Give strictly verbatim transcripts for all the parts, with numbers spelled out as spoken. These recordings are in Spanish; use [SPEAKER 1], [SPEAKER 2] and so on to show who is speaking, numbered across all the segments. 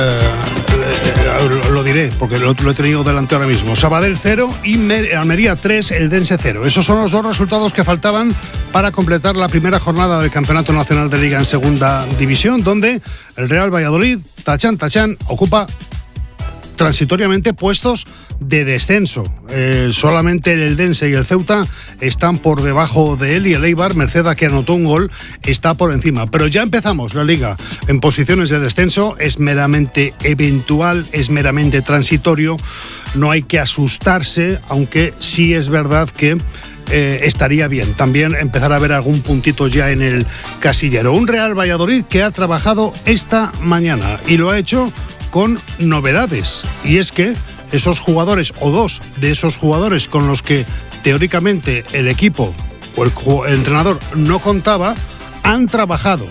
[SPEAKER 1] Eh, lo diré porque lo, lo he tenido delante ahora mismo. Sabadell cero y Almería tres, Eldense cero. Esos son los dos resultados que faltaban para completar la primera jornada del Campeonato Nacional de Liga en Segunda División, donde el Real Valladolid, tachán, tachán, ocupa transitoriamente puestos de descenso. Eh, solamente el Eldense y el Ceuta están por debajo de él y el Eibar, merced a que anotó un gol, está por encima. Pero ya empezamos la Liga en posiciones de descenso. Es meramente eventual, es meramente transitorio. No hay que asustarse, aunque sí es verdad que eh, estaría bien también empezar a ver algún puntito ya en el casillero. Un Real Valladolid que ha trabajado esta mañana y lo ha hecho con novedades, y es que esos jugadores, o dos de esos jugadores con los que teóricamente el equipo o el, el entrenador no contaba, han trabajado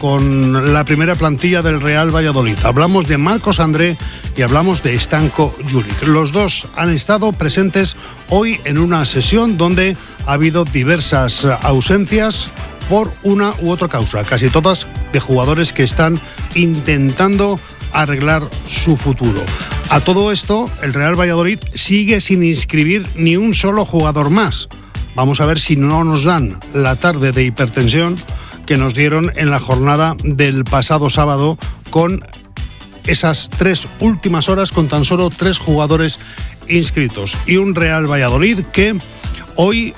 [SPEAKER 1] con la primera plantilla del Real Valladolid. Hablamos de Marcos André y hablamos de Stanko Juric. Los dos han estado presentes hoy en una sesión donde ha habido diversas ausencias por una u otra causa, casi todas de jugadores que están intentando arreglar su futuro. A todo esto, el Real Valladolid sigue sin inscribir ni un solo jugador más. Vamos a ver si no nos dan la tarde de hipertensión que nos dieron en la jornada del pasado sábado, con esas tres últimas horas con tan solo tres jugadores inscritos. Y un Real Valladolid que hoy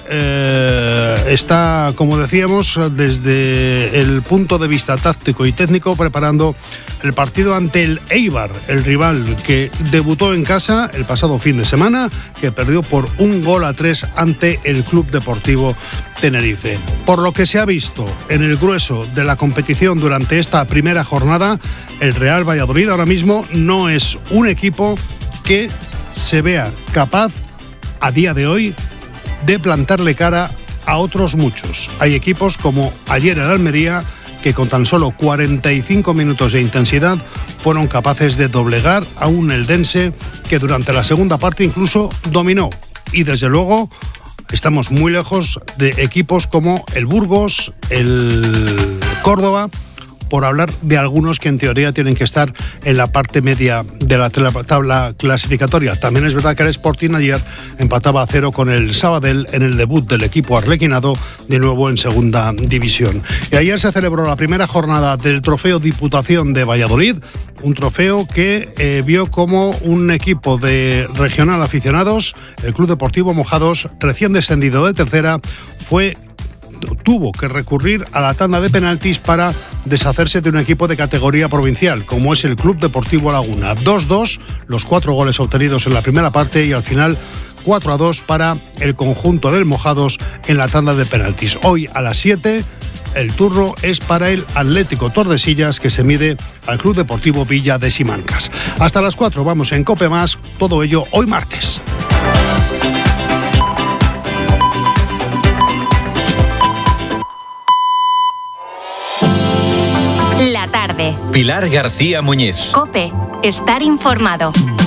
[SPEAKER 1] eh, está, como decíamos, desde el punto de vista táctico y técnico, preparando el partido ante el Eibar, el rival que debutó en casa el pasado fin de semana, que perdió por un gol a tres ante el Club Deportivo Tenerife. Por lo que se ha visto en el grueso de la competición durante esta primera jornada, el Real Valladolid ahora mismo no es un equipo que se vea capaz a día de hoy de plantarle cara a otros muchos. Hay equipos como ayer el Almería, que con tan solo cuarenta y cinco minutos de intensidad fueron capaces de doblegar a un Eldense que durante la segunda parte incluso dominó. Y desde luego estamos muy lejos de equipos como el Burgos, el Córdoba, por hablar de algunos que en teoría tienen que estar en la parte media de la tabla clasificatoria. También es verdad que el Sporting ayer empataba a cero con el Sabadell en el debut del equipo arlequinado, de nuevo en segunda división. Y ayer se celebró la primera jornada del Trofeo Diputación de Valladolid, un trofeo que eh, vio como un equipo de regional aficionados, el Club Deportivo Mojados, recién descendido de tercera, fue tuvo que recurrir a la tanda de penaltis para deshacerse de un equipo de categoría provincial, como es el Club Deportivo Laguna. dos dos, los cuatro goles obtenidos en la primera parte, y al final cuatro a dos para el conjunto del Mojados en la tanda de penaltis. Hoy a las siete el turno es para el Atlético Tordesillas, que se mide al Club Deportivo Villa de Simancas. Hasta las cuatro vamos en Cope Más, todo ello hoy martes.
[SPEAKER 2] La tarde.
[SPEAKER 3] Pilar García Muñiz.
[SPEAKER 2] Cope, estar informado.